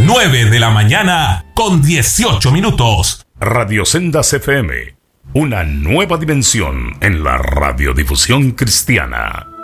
9:18. Radio Sendas FM, una nueva dimensión en la radiodifusión cristiana.